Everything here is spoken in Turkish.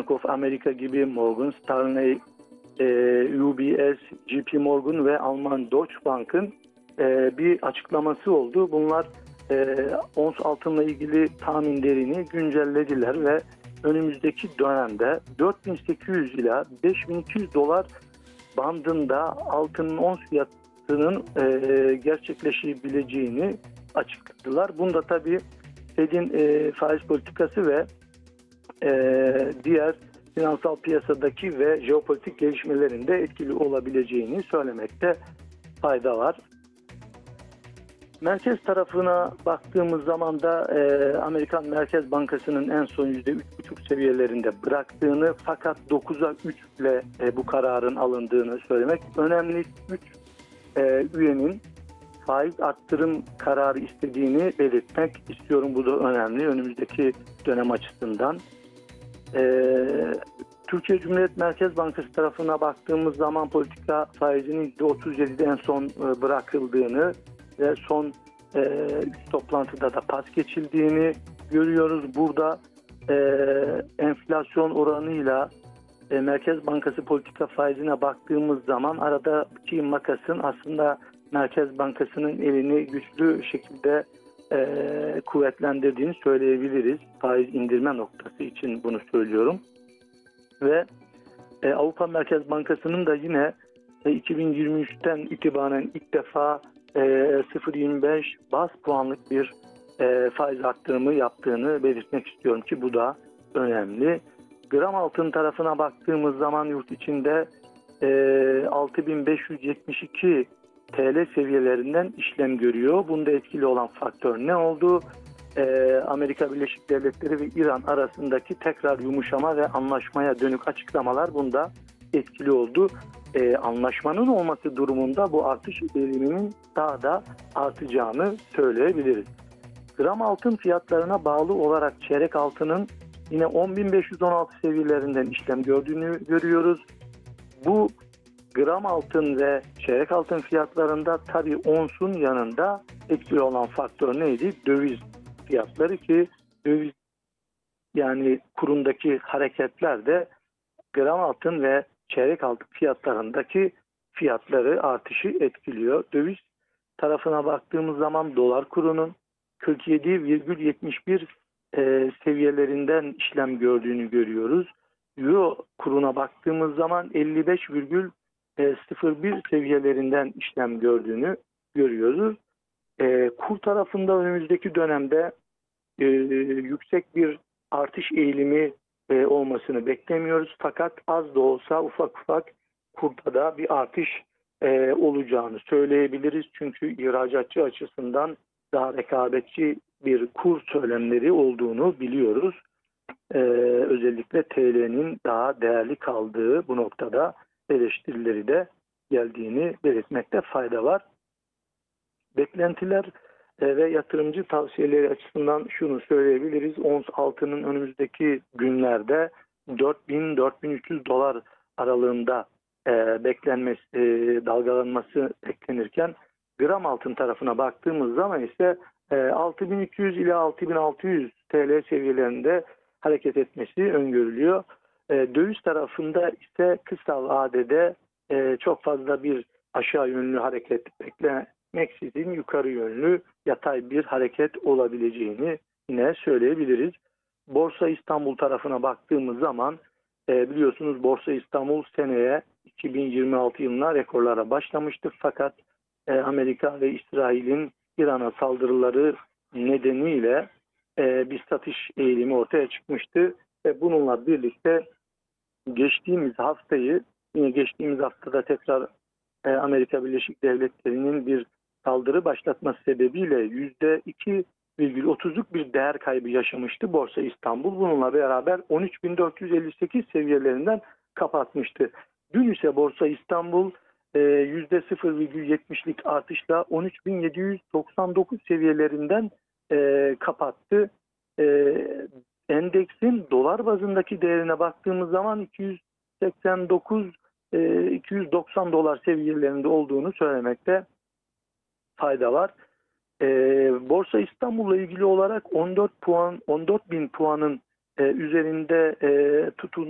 Bank of America gibi, Morgan Stanley, UBS, JP Morgan ve Alman Deutsche Bank'ın bir açıklaması oldu. Bunlar ons altınla ilgili tahminlerini güncellediler ve önümüzdeki dönemde 4.800 ila 5.200 dolar bandında altının ons fiyatının gerçekleşebileceğini açıkladılar. Bunda tabii Fed'in faiz politikası ve diğer finansal piyasadaki ve jeopolitik gelişmelerin de etkili olabileceğini söylemekte fayda var. Merkez tarafına baktığımız zaman da Amerikan Merkez Bankası'nın en son %3,5 seviyelerinde bıraktığını, fakat 9'a 3 ile bu kararın alındığını söylemek önemli. 3 üyenin faiz arttırım kararı istediğini belirtmek istiyorum. Bu da önemli önümüzdeki dönem açısından. Türkiye Cumhuriyet Merkez Bankası tarafına baktığımız zaman politika faizinin %37'de en son bırakıldığını ve son toplantıda da pas geçildiğini görüyoruz. Burada enflasyon oranıyla Merkez Bankası politika faizine baktığımız zaman aradaki makasın aslında Merkez Bankası'nın elini güçlü şekilde kuvvetlendirdiğini söyleyebiliriz. Faiz indirme noktası için bunu söylüyorum. Ve Avrupa Merkez Bankası'nın da yine 2023'ten itibaren ilk defa 0,25 baz puanlık bir faiz arttırımı yaptığını belirtmek istiyorum ki bu da önemli. Gram altın tarafına baktığımız zaman yurt içinde 6.572 TL seviyelerinden işlem görüyor. Bunda etkili olan faktör ne oldu? Amerika Birleşik Devletleri ve İran arasındaki tekrar yumuşama ve anlaşmaya dönük açıklamalar bunda etkili oldu. Anlaşmanın olması durumunda bu artış eğiliminin daha da artacağını söyleyebiliriz. Gram altın fiyatlarına bağlı olarak çeyrek altının yine 10.516 seviyelerinden işlem gördüğünü görüyoruz. Bu gram altın ve çeyrek altın fiyatlarında tabii onsun yanında etkili olan faktör neydi? Döviz fiyatları, ki döviz yani kurundaki hareketler de gram altın ve çeyrek altın fiyatlarındaki fiyatları artışı etkiliyor. Döviz tarafına baktığımız zaman dolar kurunun 47,71 seviyelerinden işlem gördüğünü görüyoruz. Euro kuruna baktığımız zaman 55,01 seviyelerinden işlem gördüğünü görüyoruz. Kur tarafında önümüzdeki dönemde yüksek bir artış eğilimi olmasını beklemiyoruz. Fakat az da olsa ufak ufak kurda da bir artış olacağını söyleyebiliriz. Çünkü ihracatçı açısından daha rekabetçi bir kur söylemleri olduğunu biliyoruz. Özellikle TL'nin daha değerli kaldığı bu noktada eleştirileri de geldiğini belirtmekte fayda var. Beklentiler ve yatırımcı tavsiyeleri açısından şunu söyleyebiliriz. Ons altının önümüzdeki günlerde 4.000-4.300 dolar aralığında beklenmesi, dalgalanması beklenirken gram altın tarafına baktığımız zaman ise 6.200 ila 6.600 TL seviyelerinde hareket etmesi öngörülüyor. Döviz tarafında ise kısa vadede çok fazla bir aşağı yönlü hareket beklemeksizin yukarı yönlü yatay bir hareket olabileceğini yine söyleyebiliriz. Borsa İstanbul tarafına baktığımız zaman biliyorsunuz Borsa İstanbul seneye 2026 yılına rekorlara başlamıştı. Fakat Amerika ve İsrail'in İran'a saldırıları nedeniyle bir satış eğilimi ortaya çıkmıştı. Ve bununla birlikte geçtiğimiz haftada tekrar Amerika Birleşik Devletleri'nin bir saldırı başlatması sebebiyle %2,30'luk bir değer kaybı yaşamıştı Borsa İstanbul. Bununla beraber 13.458 seviyelerinden kapatmıştı. Dün ise Borsa İstanbul %0,70'lik artışla 13.799 seviyelerinden kapattı. Endeksin dolar bazındaki değerine baktığımız zaman 289-290 dolar seviyelerinde olduğunu söylemekte fayda var. Borsa İstanbul'la ilgili olarak 14 bin puanın üzerinde tutulması